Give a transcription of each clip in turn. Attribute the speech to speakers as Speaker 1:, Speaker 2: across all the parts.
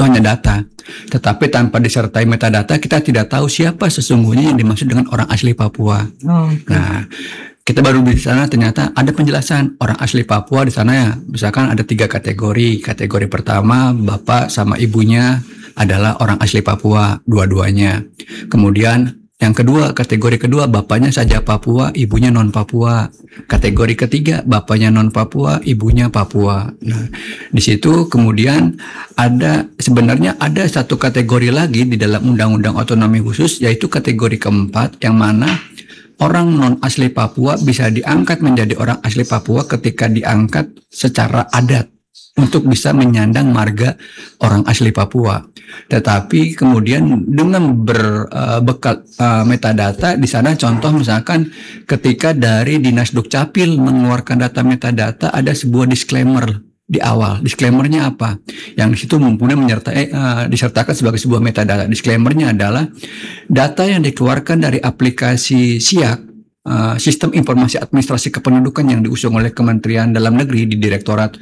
Speaker 1: itu hanya data. Tetapi tanpa disertai metadata, kita tidak tahu siapa sesungguhnya yang dimaksud dengan orang asli Papua. Nah, kita baru di sana ternyata ada penjelasan orang asli Papua di sana ya. Misalkan ada 3 kategori. Kategori pertama, bapak sama ibunya adalah orang asli Papua, dua-duanya. Kemudian yang kedua, kategori kedua, bapaknya saja Papua, ibunya non Papua. Kategori ketiga, bapaknya non Papua, ibunya Papua. Nah, di situ kemudian sebenarnya ada satu kategori lagi di dalam Undang-Undang Otonomi Khusus, yaitu kategori keempat, yang mana orang non asli Papua bisa diangkat menjadi orang asli Papua ketika diangkat secara adat untuk bisa menyandang marga orang asli Papua. Tetapi kemudian dengan berbekal metadata di sana, contoh misalkan ketika dari Dinas Dukcapil mengeluarkan data metadata, ada sebuah disclaimer di awal. Disclaimernya apa? Yang di situ kemudian disertakan sebagai sebuah metadata. Disclaimernya adalah data yang dikeluarkan dari aplikasi SIAK, Sistem Informasi Administrasi Kependudukan yang diusung oleh Kementerian Dalam Negeri di Direktorat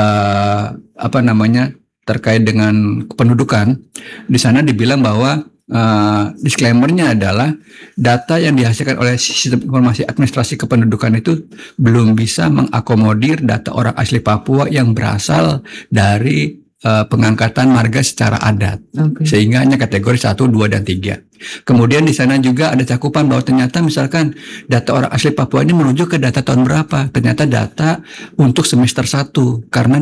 Speaker 1: terkait dengan kependudukan. Di sana dibilang bahwa disclaimernya adalah data yang dihasilkan oleh Sistem Informasi Administrasi Kependudukan itu belum bisa mengakomodir data orang asli Papua yang berasal dari pengangkatan marga secara adat. Sehingga hanya kategori 1, 2, dan 3. Kemudian di sana juga ada cakupan bahwa ternyata misalkan data orang asli Papua ini merujuk ke data tahun berapa. Ternyata data untuk semester 1, karena